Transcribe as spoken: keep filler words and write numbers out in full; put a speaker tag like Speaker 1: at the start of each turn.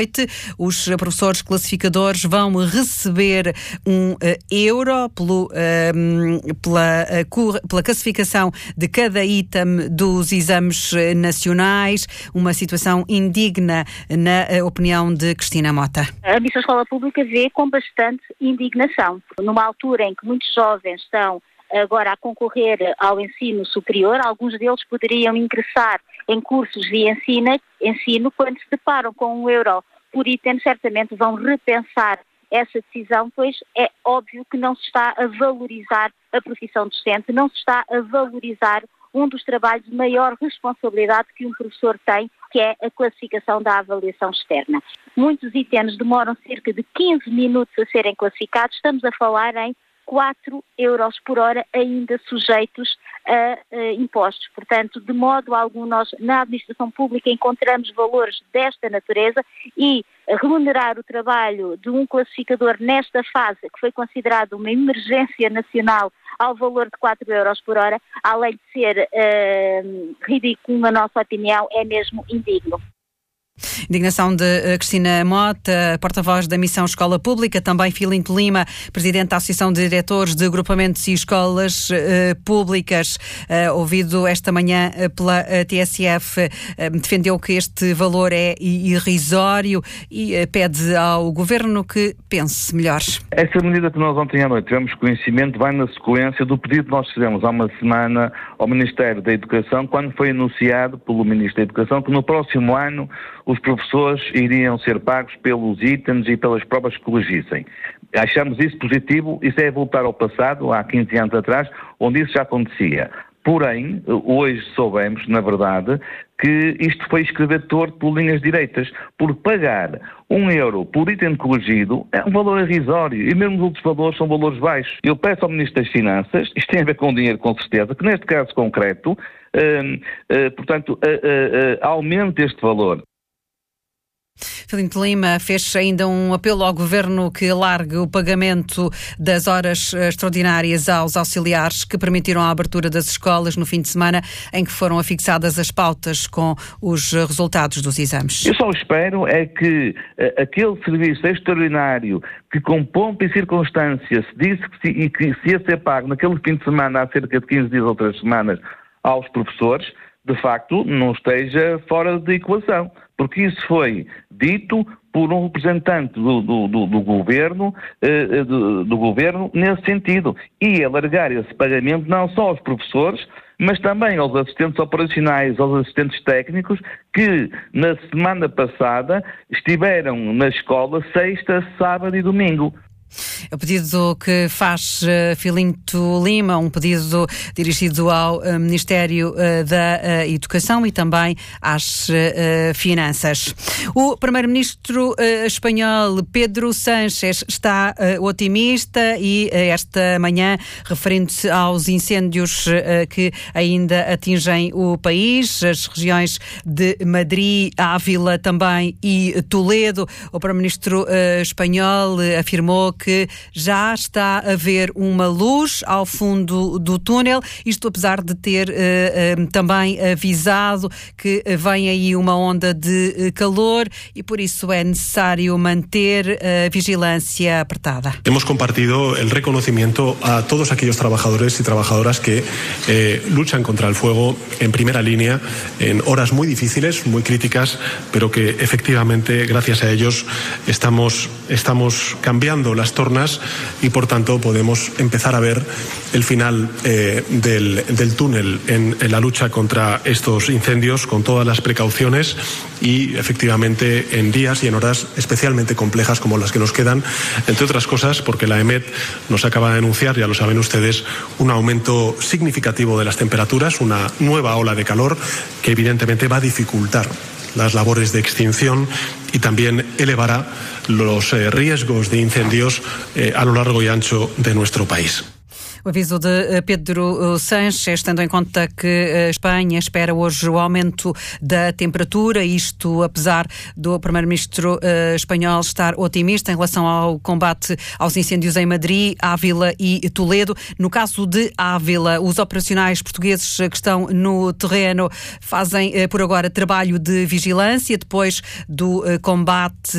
Speaker 1: Os professores classificadores vão receber um uh, euro pelo, uh, pela, uh, pela classificação de cada item dos exames nacionais. Uma situação indigna, na uh, opinião de Cristina Mota.
Speaker 2: A Missa Escola Pública vê com bastante indignação. Numa altura em que muitos jovens estão agora a concorrer ao ensino superior, alguns deles poderiam ingressar em cursos de ensino, ensino quando se deparam com um euro por item, certamente vão repensar essa decisão, pois é óbvio que não se está a valorizar a profissão docente, não se está a valorizar um dos trabalhos de maior responsabilidade que um professor tem, que é a classificação da avaliação externa. Muitos itens demoram cerca de quinze minutos a serem classificados, estamos a falar em quatro euros por hora ainda sujeitos a, a impostos. Portanto, de modo algum, nós na administração pública encontramos valores desta natureza e remunerar o trabalho de um classificador nesta fase, que foi considerado uma emergência nacional, ao valor de quatro euros por hora, além de ser uh, ridículo, na nossa opinião, é mesmo indigno.
Speaker 1: Indignação de Cristina Mota, porta-voz da Missão Escola Pública, também Filinto Lima, presidente da Associação de Diretores de Agrupamentos e Escolas uh, Públicas, uh, ouvido esta manhã uh, pela uh, T S F, uh, defendeu que este valor é irrisório e uh, pede ao Governo que pense melhor.
Speaker 3: Essa medida que nós ontem à noite tivemos conhecimento vai na sequência do pedido que nós fizemos há uma semana ao Ministério da Educação, quando foi anunciado pelo Ministro da Educação que no próximo ano os professores iriam ser pagos pelos itens e pelas provas que corrigissem. Achamos isso positivo, isso é voltar ao passado, há quinze anos atrás, onde isso já acontecia. Porém, hoje soubemos, na verdade, que isto foi escrever torto por linhas direitas, por pagar um euro por item corrigido é um valor irrisório e mesmo os outros valores são valores baixos. Eu peço ao Ministro das Finanças, isto tem a ver com dinheiro com certeza, que neste caso concreto, uh, uh, portanto, uh, uh, uh, aumente este valor.
Speaker 1: Filinto Lima fez ainda um apelo ao Governo que alargue o pagamento das horas extraordinárias aos auxiliares que permitiram a abertura das escolas no fim de semana em que foram afixadas as pautas com os resultados dos exames.
Speaker 3: Eu só espero é que uh, aquele serviço extraordinário que com pompa e circunstância se disse que se, e que se ia ser pago naquele fim de semana há cerca de quinze dias ou três semanas aos professores, de facto não esteja fora de equação, porque isso foi dito por um representante do, do, do, do, governo, eh, do, do governo nesse sentido, e alargar esse pagamento não só aos professores, mas também aos assistentes operacionais, aos assistentes técnicos, que na semana passada estiveram na escola sexta, sábado e domingo.
Speaker 1: O pedido que faz uh, Filinto Lima, um pedido dirigido ao uh, Ministério uh, da uh, Educação e também às uh, Finanças. O Primeiro-Ministro uh, espanhol Pedro Sánchez está uh, otimista e uh, esta manhã, referindo-se aos incêndios uh, que ainda atingem o país, as regiões de Madrid, Ávila também e Toledo, o Primeiro-Ministro uh, espanhol uh, afirmou que já está a haver uma luz ao fundo do túnel, isto apesar de ter uh, uh, também avisado que vem aí uma onda de uh, calor e por isso é necessário manter a vigilância apertada.
Speaker 4: Hemos compartido el reconocimiento a todos aquellos trabajadores y trabajadoras que eh, luchan contra el fuego en primera línea en horas muy difíciles, muy críticas, pero que efectivamente gracias a ellos estamos, estamos cambiando las tornas y por tanto podemos empezar a ver el final eh, del, del túnel en, en la lucha contra estos incendios con todas las precauciones y efectivamente en días y en horas especialmente complejas como las que nos quedan, entre otras cosas porque la EMET nos acaba de anunciar, ya lo saben ustedes, un aumento significativo de las temperaturas, una nueva ola de calor que evidentemente va a dificultar las labores de extinción y también elevará los eh, riesgos de incendios eh, a lo largo y ancho de nuestro país.
Speaker 1: O aviso de Pedro Sánchez, tendo em conta que a Espanha espera hoje o aumento da temperatura, isto apesar do primeiro-ministro uh, espanhol estar otimista em relação ao combate aos incêndios em Madrid, Ávila e Toledo. No caso de Ávila, os operacionais portugueses que estão no terreno fazem uh, por agora trabalho de vigilância depois do uh, combate